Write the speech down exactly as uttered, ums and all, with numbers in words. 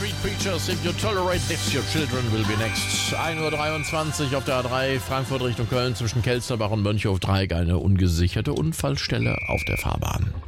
Street Preachers, If You Tolerate This, Your Children Will Be Next. ein Uhr dreiundzwanzig auf der A drei, Frankfurt Richtung Köln zwischen Kelsterbach und Mönchhof-Dreieck. Eine ungesicherte Unfallstelle auf der Fahrbahn.